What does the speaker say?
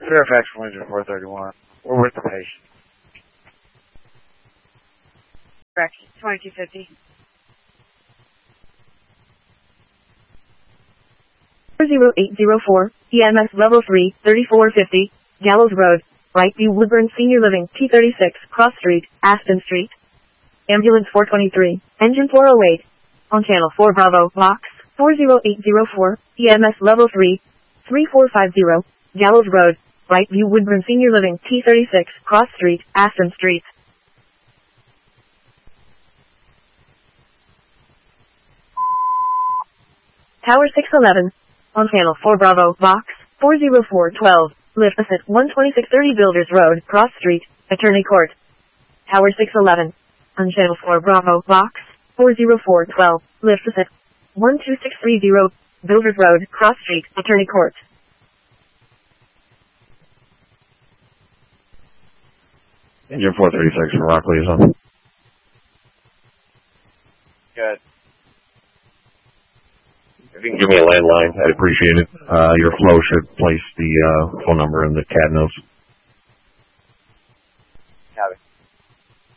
Fairfax Windsor 431. We're with the patient. Correct. 2250. 0804, EMS level 3, 3450, Gallows Road, Brightview Woodburn Senior Living, T36, Cross Street, Aston Street. Ambulance 423, engine 408. On channel 4 Bravo, box 40804, EMS level 3, 3450, Gallows Road, Brightview Woodburn Senior Living, T36, Cross Street, Aston Street. Tower 611. On channel 4 Bravo, box 40412, lift at 12630 Builders Road, Cross Street, Attorney Court. Tower 611. On channel 4 Bravo, box 40412, lift at 12630 Builders Road, Cross Street, Attorney Court. Engine 436 from Rockley is on. Good. If you can give me a landline, I'd appreciate it. Your flow should place the phone number in the CAD notes.